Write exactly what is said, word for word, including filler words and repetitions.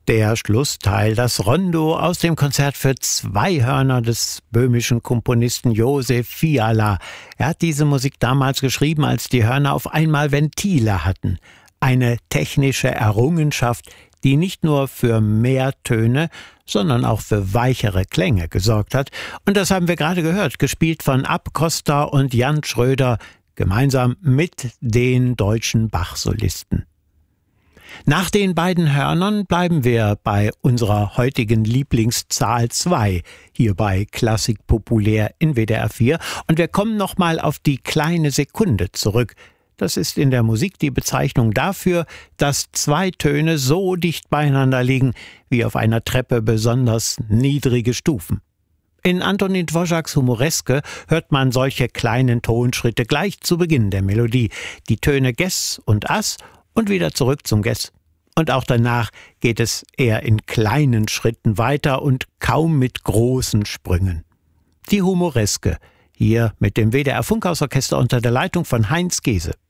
Der Schlussteil, das Rondo aus dem Konzert für zwei Hörner des böhmischen Komponisten Josef Fiala. Er hat diese Musik damals geschrieben, als die Hörner auf einmal Ventile hatten. Eine technische Errungenschaft, die nicht nur für mehr Töne, sondern auch für weichere Klänge gesorgt hat. Und das haben wir gerade gehört, gespielt von Ab Costa und Jan Schröder, gemeinsam mit den deutschen Bach-Solisten. Nach den beiden Hörnern bleiben wir bei unserer heutigen Lieblingszahl zwei, hier bei Klassik populär in W D R vier. Und wir kommen nochmal auf die kleine Sekunde zurück. Das ist in der Musik die Bezeichnung dafür, dass zwei Töne so dicht beieinander liegen, wie auf einer Treppe besonders niedrige Stufen. In Antonin Dvořáks Humoreske hört man solche kleinen Tonschritte gleich zu Beginn der Melodie. Die Töne Ges und As und wieder zurück zum Ges. Und auch danach geht es eher in kleinen Schritten weiter und kaum mit großen Sprüngen. Die Humoreske, hier mit dem W D R Funkhausorchester unter der Leitung von Heinz Gese.